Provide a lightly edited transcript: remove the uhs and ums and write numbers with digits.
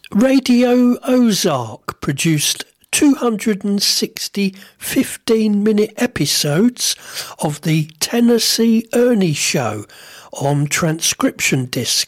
Radio Ozark produced 260 15-minute episodes of the Tennessee Ernie Show on transcription disc